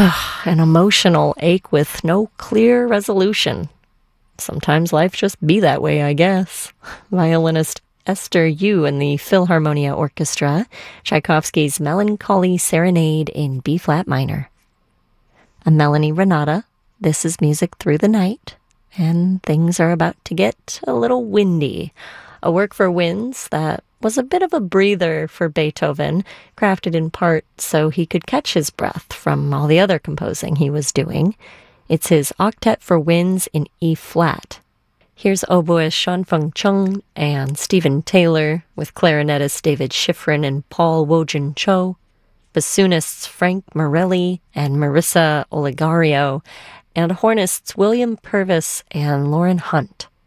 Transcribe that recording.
An emotional ache with no clear resolution. Sometimes life just be that way, I guess. Violinist Esther Yu and the Philharmonia Orchestra, Tchaikovsky's Melancholy Serenade in B-flat minor. I'm Melanie Renata. This is Music Through the Night, and things are about to get a little windy. A work for winds that was a bit of a breather for Beethoven, crafted in part so he could catch his breath from all the other composing he was doing. It's his Octet for Winds in E-flat. Here's oboist Shan-Feng Chung and Stephen Taylor with clarinetist David Schifrin and Paul Wojin Cho, bassoonists Frank Morelli and Marissa Oligario, and hornists William Purvis and Lauren Hunt.